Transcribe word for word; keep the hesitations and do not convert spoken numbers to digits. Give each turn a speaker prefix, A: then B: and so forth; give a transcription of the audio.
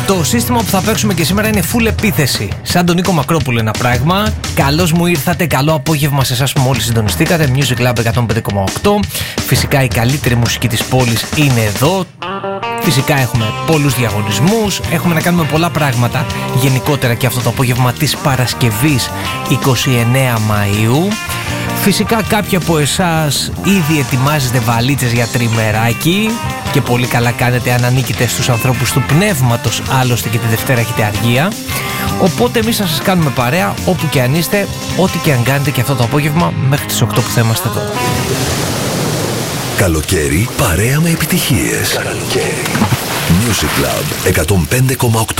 A: Το σύστημα που θα παίξουμε και σήμερα είναι full επίθεση. Σαν τον Νίκο Μακρόπουλο ένα πράγμα. Καλώς μου ήρθατε, καλό απόγευμα σε εσάς που μόλις συντονιστήκατε. Music Lab εκατόν πέντε κόμμα οκτώ. Φυσικά η καλύτερη μουσική της πόλης είναι εδώ. Φυσικά έχουμε πολλούς διαγωνισμούς. Έχουμε να κάνουμε πολλά πράγματα γενικότερα και αυτό το απόγευμα της Παρασκευής εικοστή ενάτη Μαΐου. Φυσικά κάποιοι από εσάς ήδη ετοιμάζετε βαλίτσες για τριμεράκι και πολύ καλά κάνετε αν ανήκετε στους ανθρώπους του πνεύματος, άλλωστε και τη Δευτέρα έχετε αργία. Οπότε εμείς θα σας κάνουμε παρέα όπου και αν είστε, ό,τι και αν κάνετε και αυτό το απόγευμα μέχρι τις οκτώ που θα είμαστε εδώ.
B: Καλοκαίρι παρέα με επιτυχίες. Καλοκαίρι. Music Club εκατόν πέντε κόμμα οκτώ.